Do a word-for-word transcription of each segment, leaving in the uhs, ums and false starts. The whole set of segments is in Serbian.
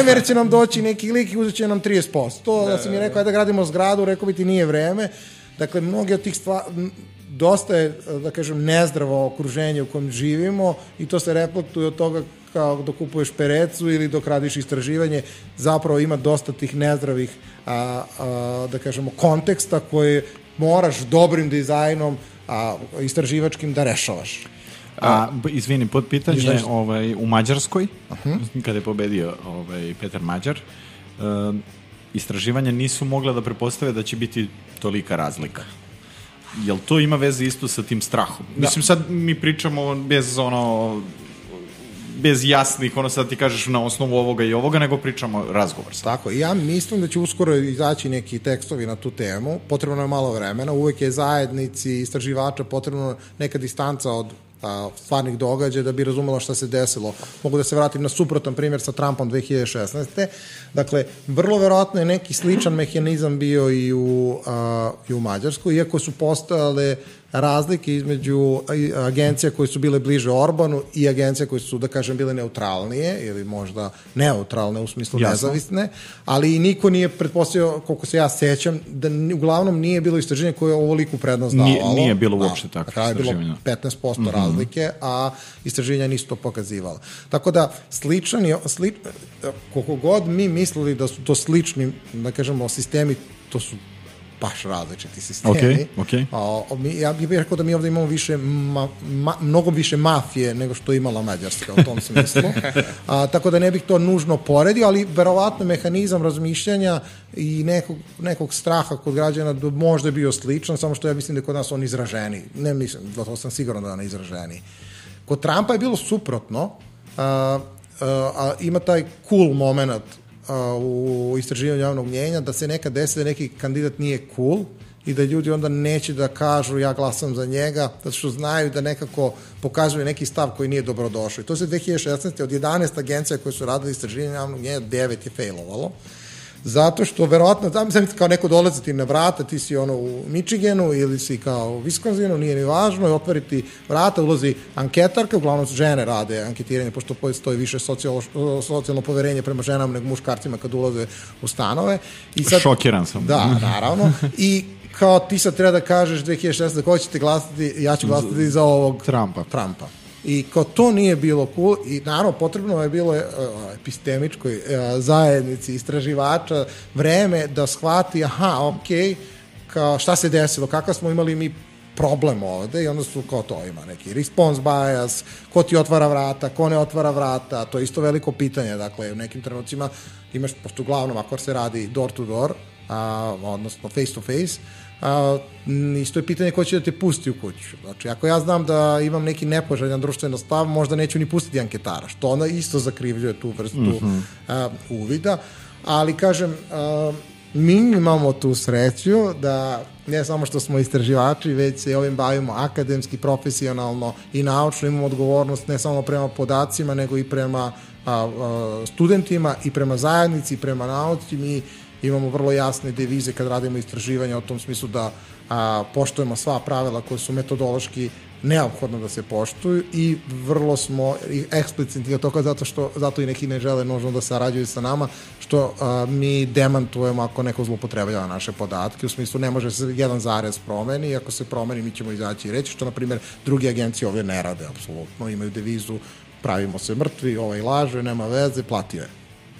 vreme jer će nam doći neki lik i uzet će nam trideset posto. Da, da si mi rekao, ajde da gradimo zgradu, rekao bi ti nije vreme. Dakle, mnogi od tih stvari, dosta je, da kažem, nezdravo okruženje u kojem živimo i to se reflektuje od toga kao dok kupuješ perecu ili dok radiš istraživanje, zapravo ima dosta tih nezdravih, a, a, da kažemo, konteksta koje moraš dobrim dizajnom a, istraživačkim da rešavaš. A, izvini, pod pitanje ovaj, u Mađarskoj, uh-huh. kada je pobedio ovaj, Petar Mađar, uh, istraživanja nisu mogla da pretpostave da će biti tolika razlika. Jel to ima veze isto sa tim strahom? Da. Mislim, sad mi pričamo bez ono... bez jasnih, ono sad ti kažeš na osnovu ovoga i ovoga, nego pričamo razgovor. Tako, ja mislim da će uskoro izaći neki tekstovi na tu temu, potrebno je malo vremena, uvek je zajednici istraživača potrebno neka distanca od a, stvarnih događaja da bi razumela šta se desilo. Mogu da se vratim na suprotan primjer sa Trumpom dve hiljade šesnaeste. Dakle, vrlo verovatno je neki sličan mehanizam bio i u, a, i u Mađarskoj, iako su postojale razlike između agencija koje su bile bliže Orbanu i agencija koje su, da kažem, bile neutralnije ili možda neutralne u smislu Jasno. nezavisne, ali i niko nije pretpostavio, koliko se ja sećam, da uglavnom nije bilo istraživanje koje je ovoliku prednost davalo. Nije, nije bilo uopšte tako istraživanje. Da, je bilo petnaest posto mm-hmm. razlike, a istraživanja nisu to pokazivala. Tako da, sličan je, sli, koliko god mi mislili da su to slični, da kažemo, sistemi, to su baš različiti sistemi. Okay, okay. A, mi, ja bih rekao da mi ovdje imamo više ma, ma, mnogo više mafije nego što je imala Mađarska u tom smislu. A, tako da ne bih to nužno poredio, ali verovatno mehanizam razmišljanja i nekog, nekog straha kod građana možda je bio sličan, samo što ja mislim da je kod nas on izraženi. Ne mislim, to sam siguran da je on izraženi. Kod Trumpa je bilo suprotno. A, a, a, ima taj cool moment u istraživanju javnog mnjenja, da se nekad desi da neki kandidat nije cool i da ljudi onda neće da kažu ja glasam za njega, zato što znaju da nekako pokazuju neki stav koji nije dobrodošao. I to se dve hiljade šesnaeste od jedanaest agencija koje su radili istraživanje javnog mnjenja, devet je failovalo. Zato što, verovatno, znam sam kao neko dolazi ti na vrata, ti si ono u Michiganu ili si kao u Wisconsinu, nije ni važno, i otvoriti vrata, ulazi anketarka, uglavnom žene rade anketiranje, pošto postoji više socijalno, socijalno poverenje prema ženama nego muškarcima kad ulaze u stanove. I sad, šokiran sam. Da, naravno. I kao ti sad treba da kažeš dve hiljade šesnaeste ko ćete glasati, ja ću glasati za ovog Trumpa. Trumpa. I kao to nije bilo cool i naravno potrebno je bilo uh, epistemičkoj uh, zajednici istraživača vreme da shvati aha, ok, kao šta se desilo, kakav smo imali mi problem ovde i onda su kao to ima neki response bias, ko ti otvara vrata, ko ne otvara vrata, to je isto veliko pitanje, dakle u nekim trenucima imaš, pošto uglavnom ako se radi door to door, uh, odnosno face to face, a, isto je pitanje ko će da te pusti u kuću. Znači, ako ja znam da imam neki nepoželjan društveno stav, možda neću ni pustiti anketara, što onda isto zakrivljuje tu vrstu mm-hmm. a, uvida, ali kažem, a, mi imamo tu sreću da ne samo što smo istraživači, već se ovim bavimo akademski, profesionalno i naučno, imamo odgovornost ne samo prema podacima, nego i prema a, a, studentima i prema zajednici i prema nauci. Mi imamo vrlo jasne devize kad radimo istraživanja u tom smislu da a, poštujemo sva pravila koje su metodološki neophodno da se poštuju i vrlo smo eksplicitni od toga zato što zato i neki ne žele nužno da sarađuju sa nama, što a, mi demantujemo ako neko zloupotrebljava naše podatke, u smislu ne može se jedan zarez promeni i ako se promeni mi ćemo izaći i reći, što na primjer drugi agencije ove ne rade apsolutno, imaju devizu pravimo se mrtvi, ovaj laže, nema veze, platio je.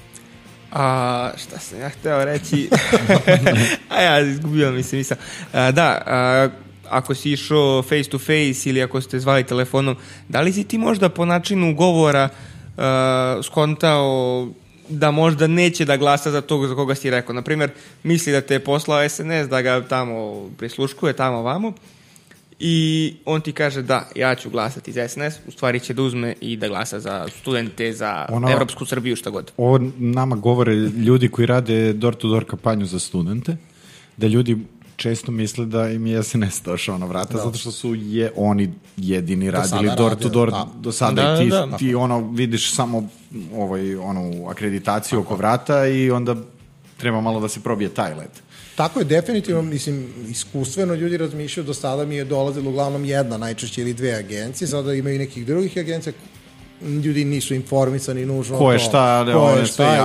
A, šta sam ja hteo reći? A ja, izgubio mi se misao. A, da, a, ako si išao face to face ili ako ste zvali telefonom, da li si ti možda po načinu govora a, skontao da možda neće da glasa za tog za koga si rekao? Naprimjer, misli da te je poslao es en es, da ga tamo prisluškuje, tamo vamo, i on ti kaže da, ja ću glasati za es en es, u stvari će da uzme i da glasa za studente, za ono, Evropsku Srbiju, šta god. Ovo nama govore ljudi koji rade door-to-door kampanju za studente, da ljudi često misle da im je es en es došao na vrata, da. Zato što su je oni jedini radili door-to-door do, do sada da, i ti, da, da. ti ono vidiš samo ovaj, onu akreditaciju oko vrata i onda treba malo da se probije taj led. Tako je, definitivno, mislim, iskustveno ljudi razmišljaju, do sada mi je dolazilo uglavnom jedna, najčešće ili dve agencije, sada imaju nekih drugih agencija, ljudi nisu informisani nužno. Ko je šta, ko je šta,